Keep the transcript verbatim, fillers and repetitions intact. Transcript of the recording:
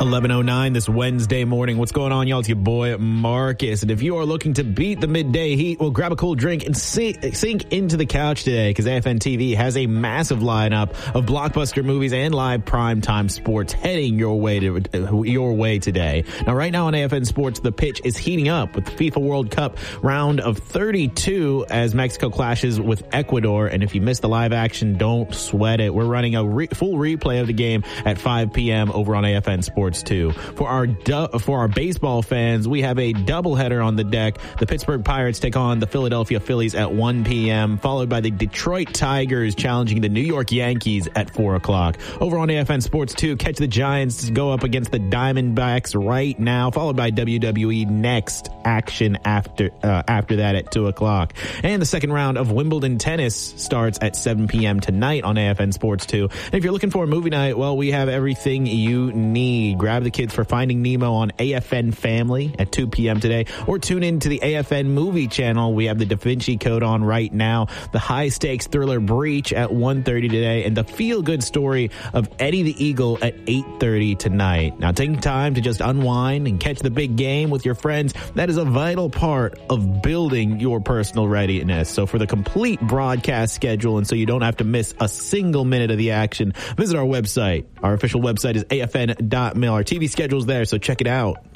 eleven oh nine this Wednesday morning. What's going on, y'all? It's your boy, Marcus. And if you are looking to beat the midday heat, well, grab a cool drink and sink, sink into the couch today, because A F N T V has a massive lineup of blockbuster movies and live primetime sports heading your way to your way today. Now, right now on A F N Sports, the pitch is heating up with the FIFA World Cup round of thirty-two as Mexico clashes with Ecuador. And if you missed the live action, don't sweat it. We're running a re- full replay of the game at five p.m. over on A F N Sports. Too. For our du- for our baseball fans, we have a doubleheader on the deck. The Pittsburgh Pirates take on the Philadelphia Phillies at one p.m., followed by the Detroit Tigers challenging the New York Yankees at four o'clock. Over on A F N Sports two, catch the Giants go up against the Diamondbacks right now, followed by W W E Next action after uh, after that at two o'clock. And the second round of Wimbledon tennis starts at seven p.m. tonight on A F N Sports two. And if you're looking for a movie night, well, we have everything you need. Grab the kids for Finding Nemo on A F N Family at two p.m. today, or tune in to the A F N Movie Channel. We have the Da Vinci Code on right now, the high-stakes thriller Breach at one thirty today, and the feel-good story of Eddie the Eagle at eight thirty tonight. Now, taking time to just unwind and catch the big game with your friends, that is a vital part of building your personal readiness. So for the complete broadcast schedule, and so you don't have to miss a single minute of the action, visit our website. Our official website is A F N dot mil. Our T V schedule's there, so check it out.